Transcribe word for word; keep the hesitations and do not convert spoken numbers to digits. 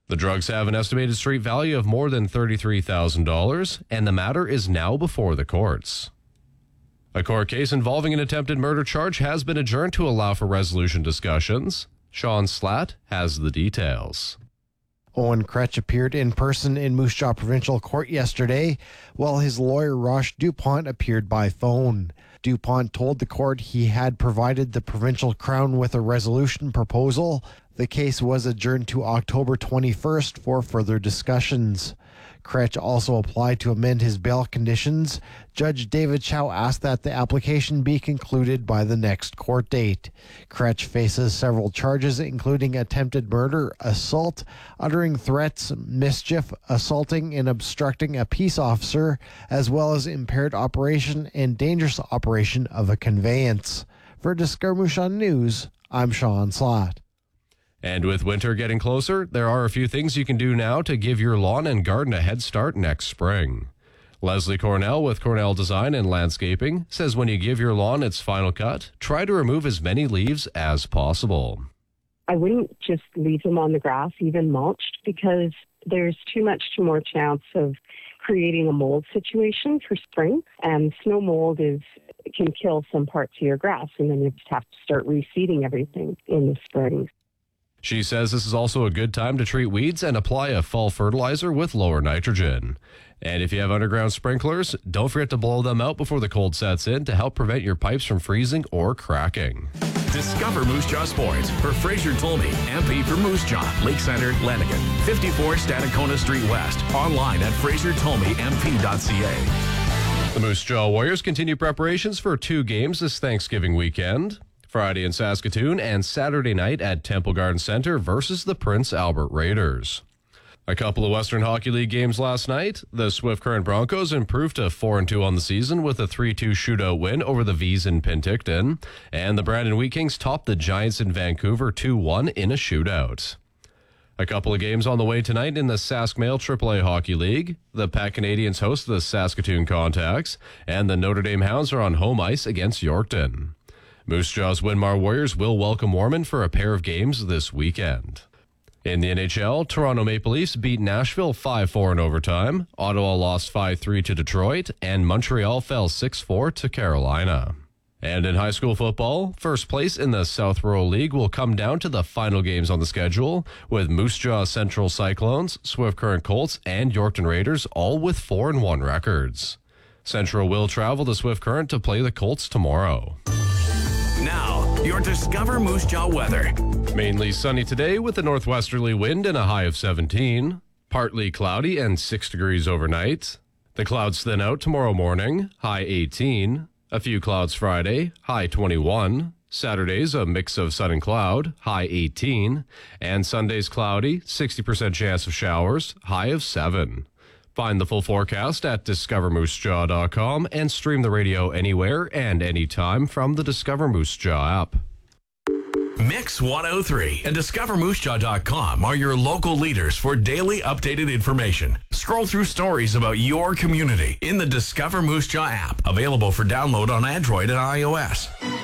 The drugs have an estimated street value of more than thirty-three thousand dollars, and the matter is now before the courts. A court case involving an attempted murder charge has been adjourned to allow for resolution discussions. Sean Slatt has the details. Owen Kretsch appeared in person in Moose Jaw Provincial Court yesterday, while his lawyer Rosh Dupont appeared by phone. Dupont told the court he had provided the provincial crown with a resolution proposal. The case was adjourned to October twenty-first for further discussions. Kretsch also applied to amend his bail conditions. Judge David Chow asked that the application be concluded by the next court date. Kretsch faces several charges, including attempted murder, assault, uttering threats, mischief, assaulting and obstructing a peace officer, as well as impaired operation and dangerous operation of a conveyance. For Discover Moose Jaw News, I'm Sean Slatt. And with winter getting closer, there are a few things you can do now to give your lawn and garden a head start next spring. Leslie Cornell with Cornell Design and Landscaping says when you give your lawn its final cut, try to remove as many leaves as possible. I wouldn't just leave them on the grass, even mulched, because there's too much too more chance of creating a mold situation for spring. And snow mold is can kill some parts of your grass, and then you just have to start reseeding everything in the spring. She says this is also a good time to treat weeds and apply a fall fertilizer with lower nitrogen. And if you have underground sprinklers, don't forget to blow them out before the cold sets in to help prevent your pipes from freezing or cracking. Discover Moose Jaw Sports for Fraser Tolmie, M P for Moose Jaw, Lake Center, Lanigan, fifty-four Stadacona Street West. Online at fraser tolmie m p dot c a. The Moose Jaw Warriors continue preparations for two games this Thanksgiving weekend. Friday in Saskatoon and Saturday night at Temple Garden Center versus the Prince Albert Raiders. A couple of Western Hockey League games last night. The Swift Current Broncos improved to four and two on the season with a three two shootout win over the V's in Penticton. And the Brandon Wheat Kings topped the Giants in Vancouver two one in a shootout. A couple of games on the way tonight in the Sask Mail triple A Hockey League. The Pat Canadians host the Saskatoon Contacts, and the Notre Dame Hounds are on home ice against Yorkton. Moose Jaw's Winmar Warriors will welcome Warman for a pair of games this weekend. In the N H L, Toronto Maple Leafs beat Nashville five four in overtime, Ottawa lost five three to Detroit, and Montreal fell six four to Carolina. And in high school football, first place in the South Rural League will come down to the final games on the schedule, with Moose Jaw Central Cyclones, Swift Current Colts, and Yorkton Raiders all with four and one records. Central will travel to Swift Current to play the Colts tomorrow. Now, your Discover Moose Jaw weather. Mainly sunny today with a northwesterly wind and a high of seventeen. Partly cloudy and six degrees overnight. The clouds thin out tomorrow morning, high eighteen. A few clouds Friday, high twenty-one. Saturday's a mix of sun and cloud, high eighteen. And Sunday's cloudy, sixty percent chance of showers, high of seven. Find the full forecast at discover moose jaw dot com and stream the radio anywhere and anytime from the Discover Moose Jaw app. Mix one oh three and discover moose jaw dot com are your local leaders for daily updated information. Scroll through stories about your community in the Discover Moose Jaw app, available for download on Android and iOS.